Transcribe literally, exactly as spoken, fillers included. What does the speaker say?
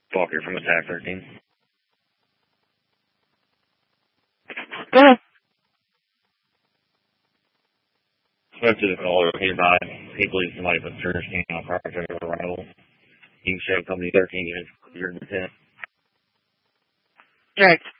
Walker from Attack thirteen. Go ahead. Spoke to the caller here by he believes somebody put Turner scan on project over arrival. You can show company thirteen units cleared in the tent. Right.